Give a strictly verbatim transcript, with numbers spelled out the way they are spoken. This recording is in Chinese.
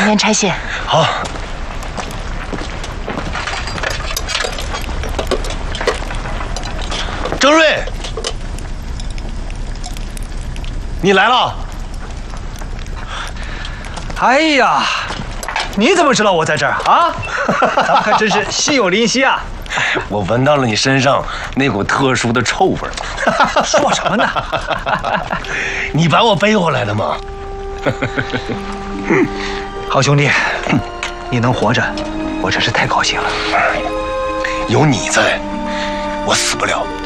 人员拆线。 好。郑瑞，你来了。 哎呀，你怎么知道我在这儿啊？咱们还真是心有灵犀啊！ 我闻到了你身上那股特殊的臭味儿。 说什么呢？ 你把我背回来的吗？ 好兄弟，你能活着，我真是太高兴了。 有你在，我死不了。